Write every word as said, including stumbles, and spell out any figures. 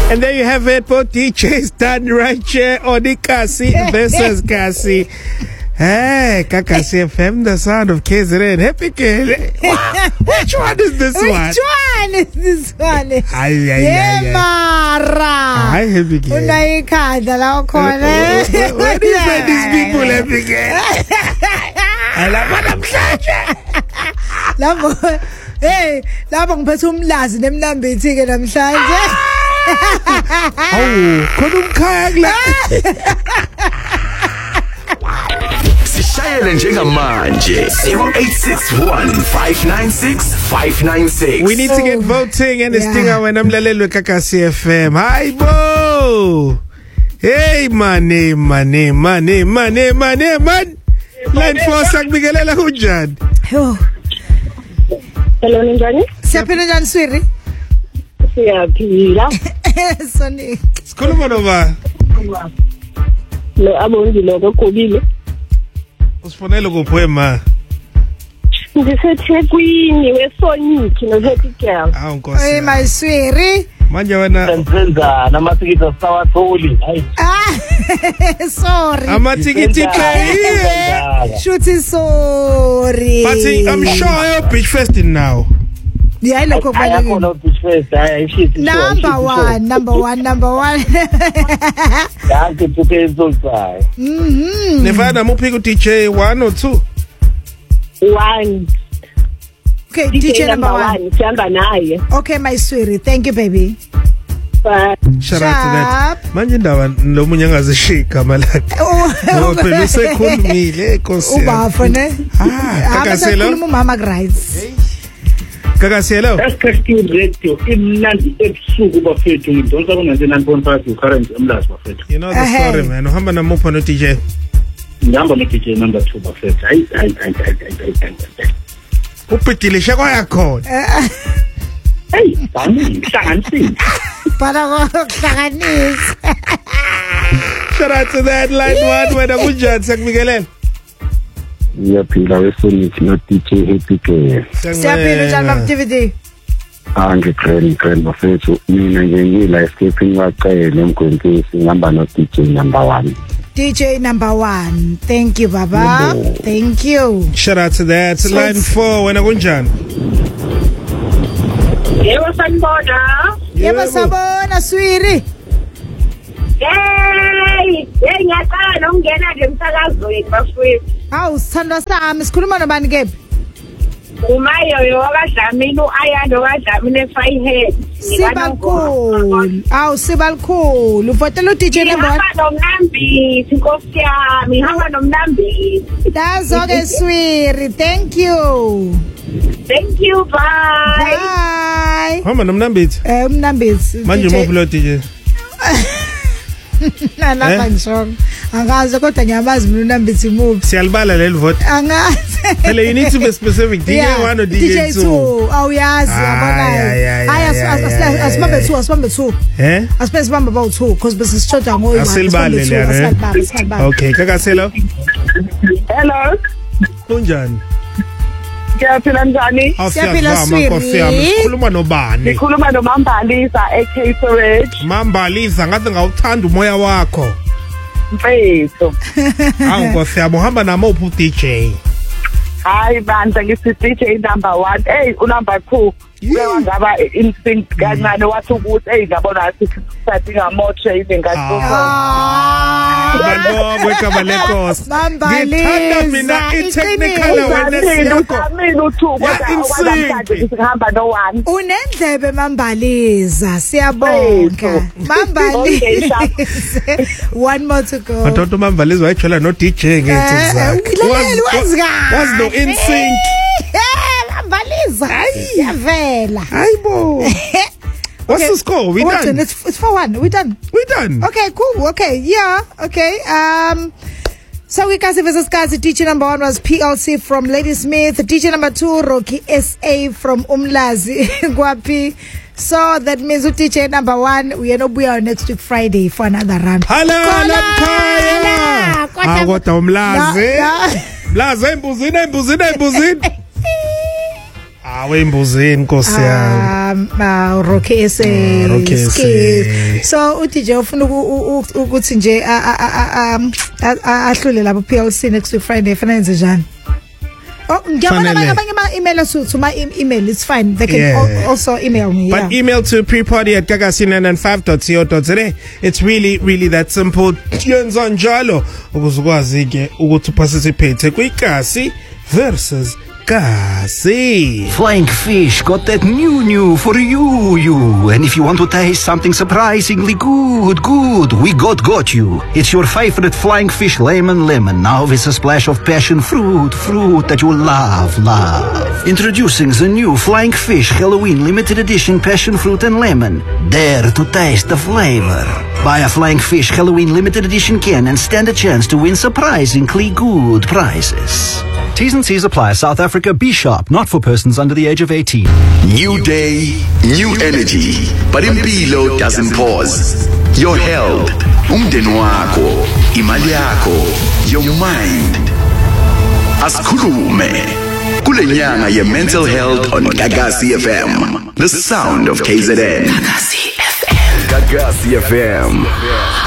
And there you have it, both D Js done right here on the Kasi versus Kasi. Hey, Kakasi F M, the sound of K Z N. Happy K. Wow. Which one is this Which one? Which one is this one? Ay, ay, ay, ay. Mara. Ay, Happy K. Unayikhanda la ukhona. What is that, these people, Happy K? Alaba namhlanje. Labo, hey, labo ngiphethe umlazi nemnambithi ke namhlanje. Awu, khona umkhaya kula. Sishayele njengamanje zero eight six one five nine six five nine six. We need to get voting and this yeah. thing when I'm lalelo Kakasi F M. Hi bo. Hey money money money money money man. Line four sakbigelela hujad. Yo. Hello njani? Siyaphila njani Swiri? Siyaphila. Soni. Sikhuluma noma? Lo abondi lo kokubile. Usifonele kuphi ma? Ngisethekwini weSonic no Happy Girl. Ah Nkosi. Hey my Swiri. Manje wena senza namatikiti sawatholi. Hayi. Ah. Sorry. Amatikiti ke. Shuthi sorry. But I'm sure you're beach festing now. Yeah, look over I there. know this first. I shit. Number one, number one, number one. Danke tukezo sai. Mhm. Nevada muphi ku D J one or two? One. Okay, D J number one. Sihamba naye. Okay, my sweetie. Thank you, baby. Bye. Shout out to that. Manje indaba lo munye angazishika malaka. Oh, no phela usekhulumile Nkosi. Ubafo ne? Ah, Kakaselo. Ukhuluma mama Grides. Kakaselo. Escastin radio imnandi ebusuku bafethu ngidonsa ku ninety-nine point five current emlazi bafethu. You know the story man. Uhamba namupha no D J. Ngihamba no D J number two bafethu. Hayi hayi hayi hayi hayi. Upitilisha kwayakhona. Hey, bami hlanganisile. Para ukuhlanganisa. Shout out to that line one wena kunjani sakubikelela. Ngiyaphila weSonic no D J Happy Girl. Siyaphila njani activity? Ange grand grand bafethu mina nje ngila escaping waqele emgwenkisi ngihamba no D J number one. D J number one. Thank you, Baba. Thank you. Shout out to that so line four wena kunjani. Yebo sanibona. Yebo sabona Swiri. Hey, hey ngiyaqala ungena nje emsakazweni bafowethu. Hawu sithandwa sami sikhuluma nobani ke? Umayo yo kaDlamini uAyano kaDlamini eFirehead. Sibakhulu. Hawu sibakhulu. Uvotela uD J number one. Ngihamba nomnambisi Nkosi yami, ngihamba nomnambisi. That's okay Swiri. Thank you. Thank you, bye. Bye. Hamba nomnambithi. Eh umnambisi. Manje muphi lo D J? Nalapha ngishonga. Angazi kodwa ngiyamazi mina unambithi muphi. Siyalibala leli vote. Angazi. Phela you need to be specific. D J one or D J two? D J two. Awuyazi yabona. Hayi asibambe two, asibambe two. Eh? Asibambe sibambe about two because bese sishoda ngoyi. Asilibale lana. Okay, Kakaselo. Hello. Kunjani? Ngiyaphila njani? Siyaphila Swiri. Khuluma nobani? Ngikhuluma noMambalisa aka Storage. Mambalisa ngathi ngawuthanda umoya wakho. Mfethu. Hawu Nkosi yami uhamba namo uphi D J? Hayi bandla ngisi D J number one. Hey unumber two. Kuya ngaba instinct kancane wathi ukuthi hey ngabona athi sathi ngamotshe ibe ngathi. Bantu kwekaba lekos. Mambalisa. Ngithanda mina i-technical awareness yakho. Mina uthu kodwa awamhlanje ngihamba no one. Unendlebe Mambalisa. Siyabonga. Mambalisa. One more to go. Bantu Mambalisa wayithola no D J ngezinto zakhe. Was was no in sync. Mambalisa. Yavela. Hayibo. What's Okay. the score? We What's done. it? It's, it's for one. We done. We done. Okay, cool. Okay, yeah. Okay. Um. So we Kasi versus Kasi. D J number one was P L C from Ladysmith. D J number two Rocky S A from Umlazi Gwapi. So that means D J number one we are not we are next week Friday for another round. Hello, Lamkhaya. Ah, kodwa umlazi. Mlazi embuzini embuzini embuzini. Awembuzini Nkosi yami. um uh, Rocky S A Ah, Rocky S A. so uthi nje ufuna ukuthi nje ahlule lapho P L C next week Friday fanele njani? Oh, ngiyabona Fanele. abanye ama email to to my e- email it's fine they can Yeah. al- also email me But yeah. email to pre-party at gagasi nine nine five dot co dot za. It's really, really that simple. Yenza njalo ukuze ukwazi ke ukuthi participate kwikasi versus kasi. Flying Fish got that new new for you, you. And if you want to taste something surprisingly good, good, we got got you. It's your favorite Flying Fish lemon lemon, now with a splash of passion fruit, fruit that you love, love. Introducing the new Flying Fish Halloween limited edition passion fruit and lemon. Dare to taste the flavor. Buy a Flying Fish Halloween limited edition can and stand a chance to win surprisingly good prizes. T's and C's apply. South Africa, be sharp, not for persons under the age of eighteen. New day, new energy. But impilo doesn't pause. Your health, umndeni wakho, imali yakho, your mind. Asikhulume. Kule nyanga ye mental health on Gagasi F M. The sound of K Z N. Gagasi F M. Gagasi F M.